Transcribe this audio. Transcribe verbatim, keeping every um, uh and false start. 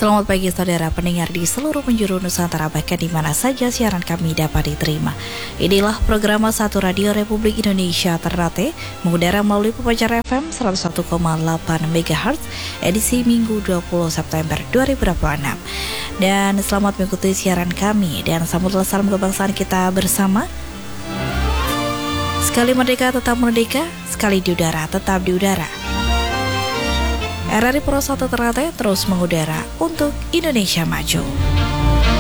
Selamat pagi saudara pendengar di seluruh penjuru Nusantara, bahkan di mana saja siaran kami dapat diterima. Inilah program Satu Radio Republik Indonesia Ternate, mengudara melalui Pepancar F M seratus satu koma delapan megahertz, edisi Minggu dua puluh September dua ribu dua puluh enam. Dan selamat mengikuti siaran kami dan sambutlah salam kebangsaan kita bersama. Sekali merdeka tetap merdeka, sekali di udara tetap di udara. R R I Pro satu Ternate terus mengudara untuk Indonesia Maju.